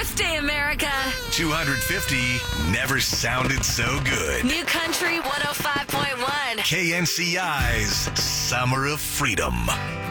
birthday, America. 250 never sounded so good. New Country 105.1. KNCI's Summer of Freedom.